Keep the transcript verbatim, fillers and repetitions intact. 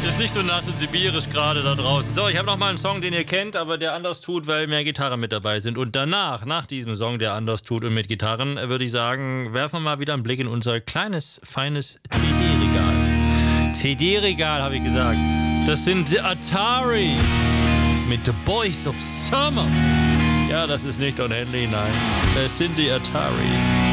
Ist nicht so nass und sibirisch gerade da draußen. So, ich habe noch mal einen Song, den ihr kennt, aber der anders tut, weil mehr Gitarren mit dabei sind. Und danach, nach diesem Song, der anders tut und mit Gitarren, würde ich sagen, werfen wir mal wieder einen Blick in unser kleines, feines C D-Regal. C D-Regal, habe ich gesagt. Das sind The Atari mit The Boys of Summer. Ja, das ist nicht Don Henley, nein. Das sind die Ataris.